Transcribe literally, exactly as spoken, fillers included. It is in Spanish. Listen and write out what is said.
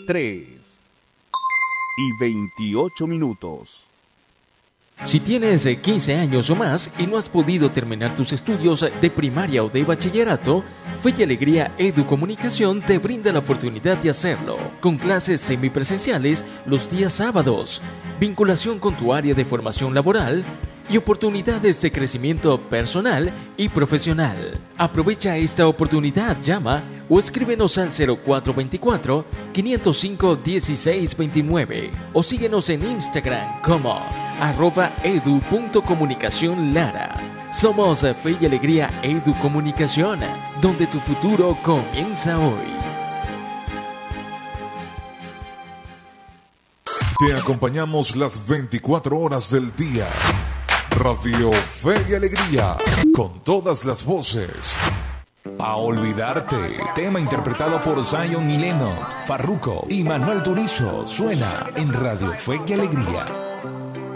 tres y veintiocho minutos. Si tienes quince años o más y no has podido terminar tus estudios de primaria o de bachillerato, Fe y Alegría Educomunicación te brinda la oportunidad de hacerlo, con clases semipresenciales los días sábados, vinculación con tu área de formación laboral y oportunidades de crecimiento personal y profesional. Aprovecha esta oportunidad, llama o escríbenos al cero cuatro dos cuatro, cinco cero cinco, uno seis dos nueve o síguenos en Instagram como arroba edu.comunicación lara. Somos Fe y Alegría Educomunicación, donde tu futuro comienza hoy. Te acompañamos las veinticuatro horas del día. Radio Fe y Alegría, con todas las voces. Pa' olvidarte, tema interpretado por Zion y Lennox, Farruko y Manuel Turizo, suena en Radio Fe y Alegría.